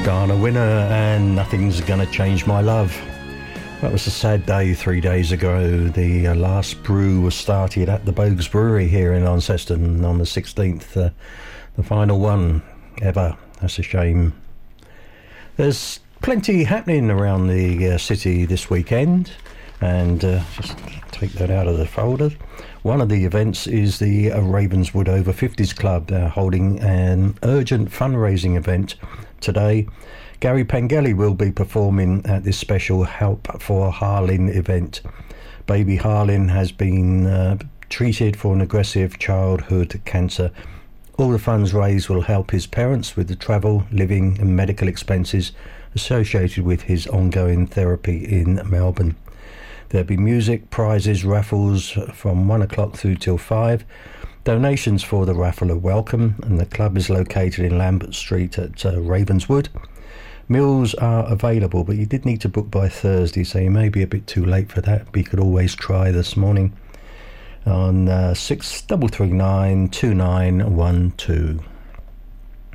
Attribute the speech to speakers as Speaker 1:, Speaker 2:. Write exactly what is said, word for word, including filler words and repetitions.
Speaker 1: Dana Winner and Nothing's Gonna Change My Love. That was a sad day three days ago. The uh, last brew was started at the Bogues Brewery here in Launceston on the sixteenth. Uh, the final one ever. That's a shame. There's plenty happening around the uh, city this weekend, and uh, just take that out of the folder. One of the events is the uh, Ravenswood Over fifties Club. They're holding an urgent fundraising event today. Gary Pengelly will be performing at this special Help for Harlin event. Baby Harlin has been uh, treated for an aggressive childhood cancer. All the funds raised will help his parents with the travel, living and medical expenses associated with his ongoing therapy in Melbourne. There'll be music, prizes, raffles from one o'clock through till five. Donations for the raffle are welcome, and the club is located in Lambert Street at uh, Ravenswood. Meals are available, but you did need to book by Thursday, so you may be a bit too late for that, but you could always try this morning on uh, six three three nine two nine one two.